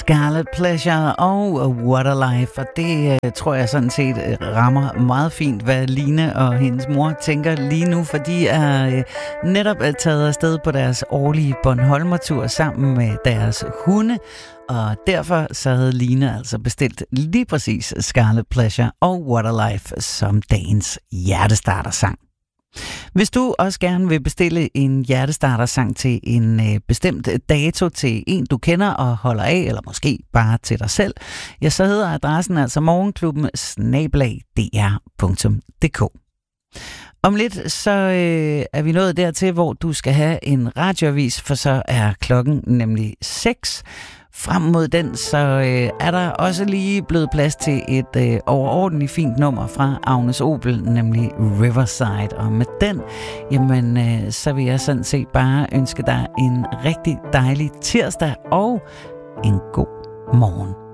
Scarlet Pleasure og What a Life, og det tror jeg sådan set rammer meget fint, hvad Line og hendes mor tænker lige nu, for de er netop taget afsted på deres årlige Bornholmer-tur sammen med deres hunde, og derfor så havde Line altså bestilt lige præcis Scarlet Pleasure og What a Life som dagens hjertestartersang. Hvis du også gerne vil bestille en hjertestartersang til en bestemt dato til en, du kender og holder af, eller måske bare til dig selv, ja, så hedder adressen altså morgenklubben@dr.dk. Om lidt så er vi nået dertil, hvor du skal have en radioavis, for så er klokken nemlig 6. Frem mod den, så er der også lige blevet plads til et overordentligt fint nummer fra Agnes Obel, nemlig Riverside. Og med den, jamen, så vil jeg sådan set bare ønske dig en rigtig dejlig tirsdag og en god morgen.